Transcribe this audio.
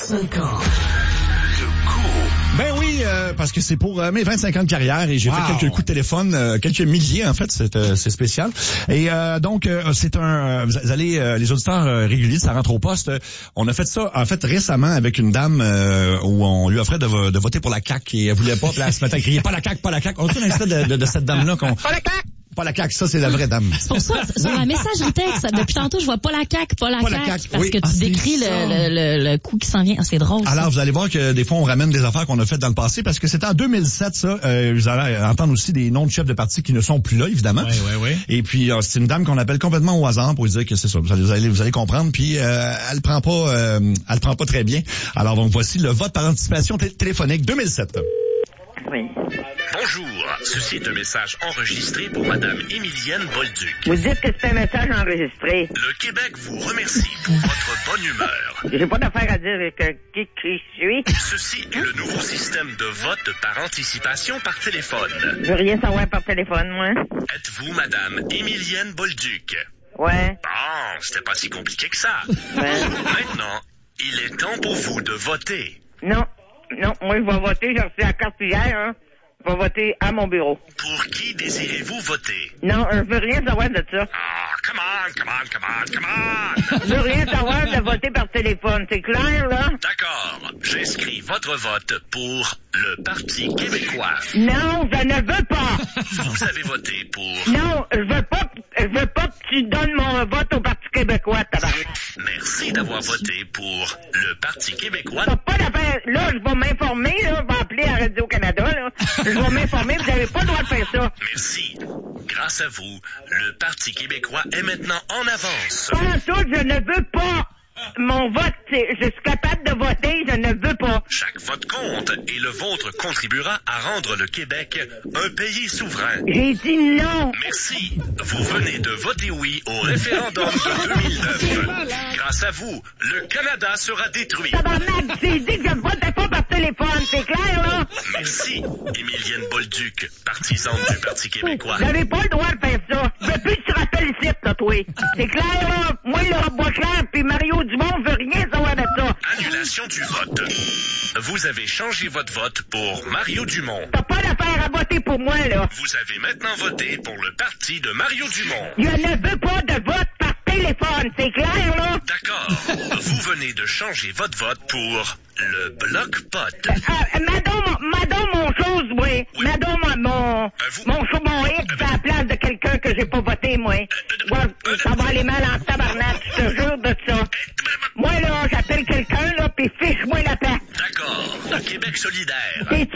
25 ans. Ben oui, parce que c'est pour mes 25 ans de carrière et j'ai fait quelques coups de téléphone, quelques milliers en fait, c'est spécial. Et donc c'est vous allez les auditeurs réguliers, ça rentre au poste. On a fait ça en fait récemment avec une dame où on lui offrait de voter pour la CAQ et elle voulait pas. Puis là, ce matin, elle criait pas la CAQ, pas la CAQ. On a tout un extrait de cette dame-là qu'on. Pas la CAQ. Pas la CAQ, ça c'est la vraie dame. C'est pour ça, sur la messagerie texte, depuis tantôt, je vois pas la CAQ, pas la CAQ, parce que tu décris le coup qui s'en vient. C'est drôle. Alors, ça. vous allez voir que des fois, on ramène des affaires qu'on a faites dans le passé, parce que c'était en 2007, ça. Vous allez entendre aussi des noms de chefs de parti qui ne sont plus là, évidemment. Oui. Et puis, c'est une dame qu'on appelle complètement au hasard pour lui dire que c'est ça. Vous allez comprendre. Puis, elle prend pas très bien. Alors, donc, voici le vote par anticipation téléphonique 2007. Oui. Bonjour, ceci est un message enregistré pour Madame Émilienne Bolduc. Vous dites que c'est un message enregistré. Le Québec vous remercie pour votre bonne humeur. J'ai pas d'affaire à dire avec qui je suis. Ceci est le nouveau système de vote par anticipation par téléphone. Je veux rien savoir par téléphone, moi. Êtes-vous Madame Émilienne Bolduc? Ouais. Bon, c'était pas si compliqué que ça. Ouais. Maintenant, il est temps pour vous de voter. Non, moi je vais voter, j'ai reçu la carte hier, hein. Je vais voter à mon bureau. Pour qui désirez-vous voter? Non, je veux rien savoir de ça. Ah, come on! Je veux rien savoir de voter par téléphone, c'est clair, là? D'accord, j'inscris votre vote pour le Parti québécois. Non, je ne veux pas. Vous avez voté pour... Non, je veux pas que tu donnes mon vote au Parti québécois, tabarnak. Merci d'avoir voté pour le Parti québécois. T'as pas d'affaire. Là, je vais m'informer, là, je vais appeler à Radio-Canada, là. Je vais m'informer, vous n'avez pas le droit de faire ça. Merci. Grâce à vous, le Parti québécois est maintenant en avance. Pas en tout, je ne veux pas. Mon vote, je suis capable de voter, je ne veux pas. Chaque vote compte et le vôtre contribuera à rendre le Québec un pays souverain. J'ai dit non. Merci. Vous venez de voter oui au référendum de 2009. Grâce à vous, le Canada sera détruit. Tabarnak, j'ai dit que je votais pas par téléphone, c'est clair, là? Merci, Émilienne Bolduc, partisane du Parti québécois. Vous n'avez pas le droit de faire ça. Je veux plus que tu rappelles ici, là, toi. C'est clair, là? Moi, le Boisclair puis Mario Dumont veut rien savoir de ça. Annulation du vote. Vous avez changé votre vote pour Mario Dumont. T'as pas d'affaire à voter pour moi, là. Vous avez maintenant voté pour le parti de Mario Dumont. Je ne veux pas de vote par téléphone, c'est clair, là? D'accord. Vous venez de changer votre vote pour le Bloc-Pot. Madame, mon chose, oui. Madame, mon X à la place de quelqu'un que j'ai pas voté, moi. Ça va aller mal en tabarnak, je te jure de ça. Moi, là, j'appelle quelqu'un, là, pis fiche-moi la paix. D'accord. Le Québec solidaire. T'es-tu